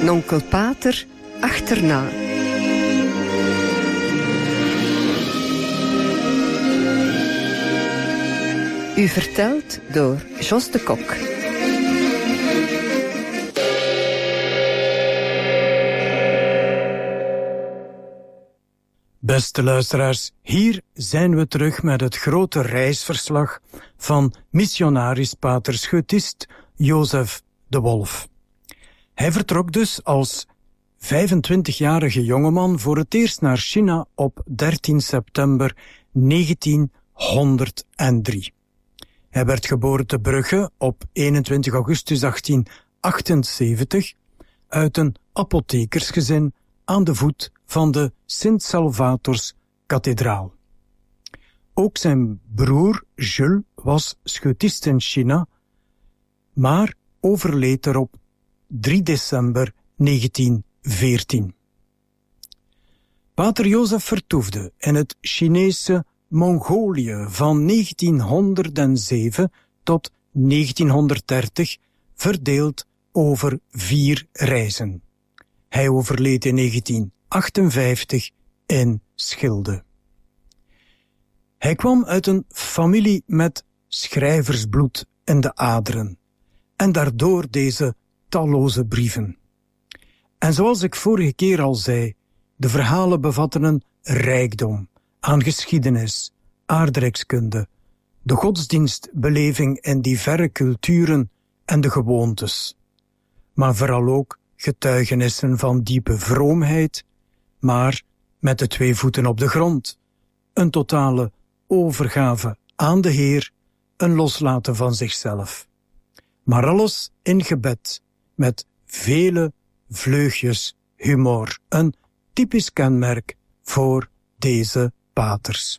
nonkel Pater achterna. U verteld door Jos de Kok. Beste luisteraars, hier zijn we terug met het grote reisverslag van missionaris pater Scheutist Jozef de Wolf. Hij vertrok dus als 25-jarige jongeman voor het eerst naar China op 13 september 1903. Hij werd geboren te Brugge op 21 augustus 1878 uit een apothekersgezin aan de voet van de Sint-Salvators-kathedraal. Ook zijn broer Jules was scheutist in China, maar overleed er op 3 december 1914. Pater Jozef vertoefde in het Chinese Mongolië van 1907 tot 1930, verdeeld over 4 reizen. Hij overleed in 1958 in Schilde. Hij kwam uit een familie met schrijversbloed in de aderen en daardoor deze talloze brieven. En zoals ik vorige keer al zei, de verhalen bevatten een rijkdom aan geschiedenis, aardrijkskunde, de godsdienstbeleving in die verre culturen en de gewoontes, maar vooral ook getuigenissen van diepe vroomheid, maar met de 2 voeten op de grond, een totale overgave aan de Heer, een loslaten van zichzelf. Maar alles in gebed, met vele vleugjes humor, een typisch kenmerk voor deze paters.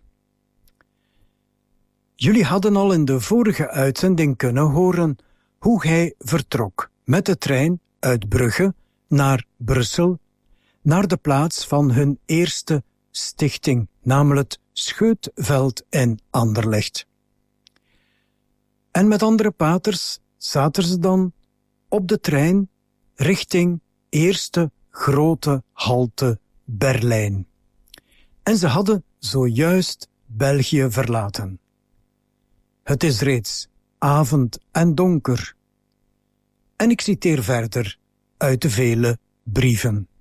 Jullie hadden al in de vorige uitzending kunnen horen hoe hij vertrok met de trein uit Brugge naar Brussel, naar de plaats van hun eerste stichting, namelijk het Scheutveld in Anderlecht. En met andere paters zaten ze dan op de trein richting eerste grote halte Berlijn. En ze hadden zojuist België verlaten. Het is reeds avond en donker. En ik citeer verder uit de vele brieven.